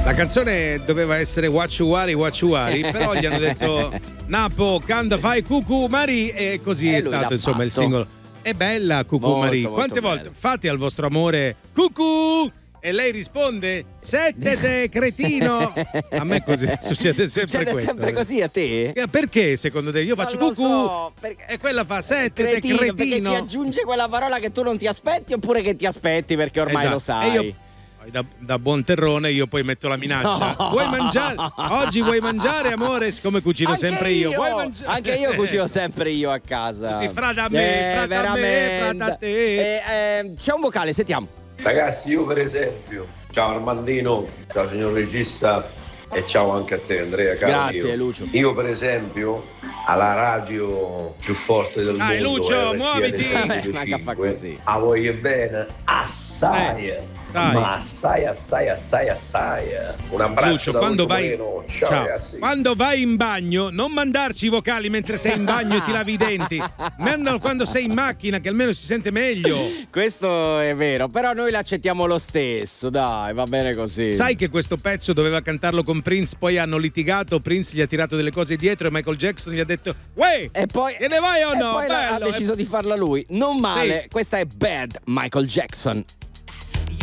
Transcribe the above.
La canzone doveva essere Wachuari, però gli hanno detto Napo, canta fai Cucù Mari e così è stato insomma il singolo. È bella Cucù Mari. Quante volte fate al vostro amore Cucù? E lei risponde: sette te cretino. A me così succede sempre questo. Sempre così a te? Perché secondo te? Io faccio cucù e quella fa sette te cretino. Perché ci aggiunge quella parola che tu non ti aspetti oppure che ti aspetti perché ormai lo sai. E io da buon terrone io poi metto la minaccia. No. Vuoi mangiare? Oggi vuoi mangiare, amore? Siccome cucino anche sempre io. Vuoi mangiare? Anche io cucino sempre io a casa. Sì, fra da me, fra da te. C'è un vocale, sentiamo. Ragazzi, io per esempio, ciao Armandino, ciao signor regista e ciao anche a te Andrea, caro. Grazie Lucio. Io per esempio alla radio più forte del mondo, Lucio, muoviti. Manca fa così. A voglio bene assai. Ma assai. Un abbraccio Lucio, da quando Lucio vai Moreno. Ciao ragazzi. Quando vai in bagno non mandarci i vocali mentre sei in bagno e ti lavi i denti. Mandalo quando sei in macchina, che almeno si sente meglio. Questo è vero, però noi l'accettiamo lo stesso, dai, va bene così. Sai che questo pezzo doveva cantarlo con Prince, poi hanno litigato, Prince gli ha tirato delle cose dietro e Michael Jackson gli ha detto "Uè, e poi te ne vai o no?" E poi ha deciso di farla lui. Non male, sì. Questa è Bad, Michael Jackson.